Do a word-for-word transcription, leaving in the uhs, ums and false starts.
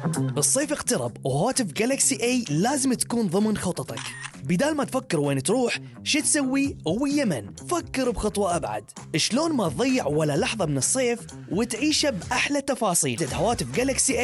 الصيف اقترب وهواتف جالكسي اي لازم تكون ضمن خططك. بدال ما تفكر وين تروح شو تسوي ويا من، فكر بخطوة أبعد. شلون ما تضيع ولا لحظة من الصيف وتعيشه بأحلى تفاصيل. هواتف جالكسي